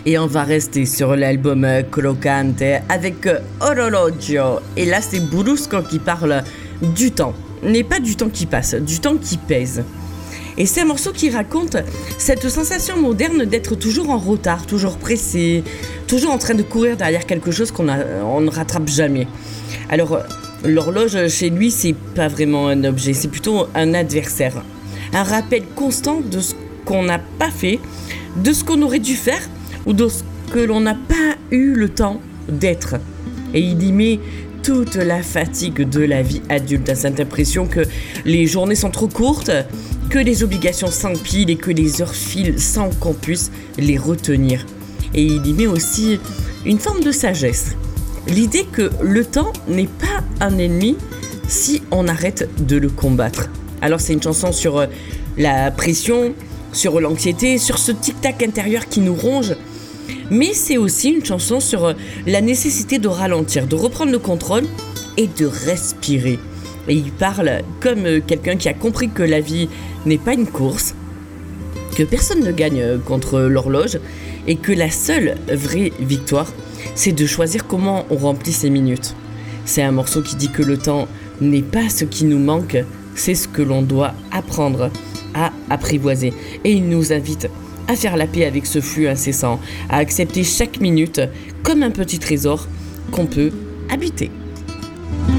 Et on va rester sur l'album Croccante avec Orologio. Et là, c'est Brusco qui parle du temps. Mais pas du temps qui passe, du temps qui pèse. Et c'est un morceau qui raconte cette sensation moderne d'être toujours en retard, toujours pressé, toujours en train de courir derrière quelque chose qu'on ne rattrape jamais. Alors, l'horloge, chez lui, c'est pas vraiment un objet, c'est plutôt un adversaire. Un rappel constant de ce qu'on n'a pas fait, de ce qu'on aurait dû faire, ou de ce que l'on n'a pas eu le temps d'être. Et il y met toute la fatigue de la vie adulte, à cette impression que les journées sont trop courtes, que les obligations s'empilent et que les heures filent sans qu'on puisse les retenir. Et il y met aussi une forme de sagesse. L'idée que le temps n'est pas un ennemi si on arrête de le combattre. Alors c'est une chanson sur la pression, sur l'anxiété, sur ce tic-tac intérieur qui nous ronge. Mais c'est aussi une chanson sur la nécessité de ralentir, de reprendre le contrôle et de respirer. Et il parle comme quelqu'un qui a compris que la vie n'est pas une course, que personne ne gagne contre l'horloge et que la seule vraie victoire, c'est de choisir comment on remplit ses minutes. C'est un morceau qui dit que le temps n'est pas ce qui nous manque, c'est ce que l'on doit apprendre à apprivoiser. Et il nous invite à faire la paix avec ce flux incessant, à accepter chaque minute comme un petit trésor qu'on peut habiter.